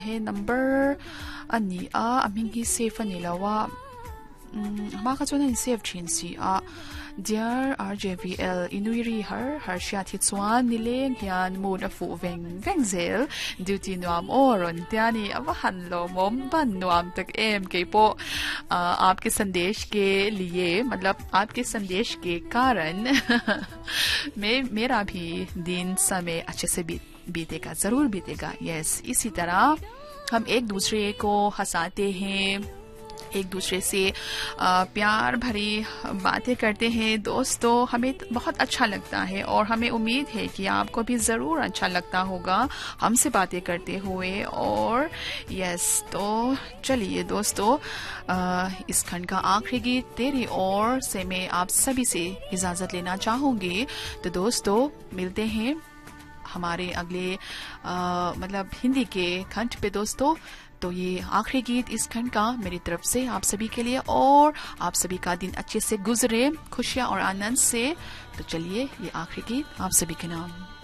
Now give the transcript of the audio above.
Hey, number ani a amingi safe ani lawa ma ka chona in safe chin si a dear RJVL inuiri har sha thi chuan ni leng hian mu na fu veng zel duty nuam oron tiani aba han lo mom ban nuam tak em ke po आपके संदेश के लिए मतलब आपके संदेश के कारण मेरा भी दिन समय अच्छे से बीतेगा, जरूर बीतेगा। यस, इसी तरह हम एक दूसरे को हंसाते हैं, एक दूसरे से प्यार भरी बातें करते हैं दोस्तों, हमें बहुत अच्छा लगता है और हमें उम्मीद है कि आपको भी ज़रूर अच्छा लगता होगा हमसे बातें करते हुए। और यस, तो चलिए दोस्तों, इस खंड का आखिरी गीत तेरी ओर से मैं आप सभी से इजाज़त लेना चाहूँगी। तो दोस्तों, मिलते हैं हमारे अगले मतलब हिंदी के खंड पे दोस्तों। तो ये आखिरी गीत इस खंड का मेरी तरफ से आप सभी के लिए, और आप सभी का दिन अच्छे से गुजरे खुशियां और आनंद से। तो चलिए, ये आखिरी गीत आप सभी के नाम।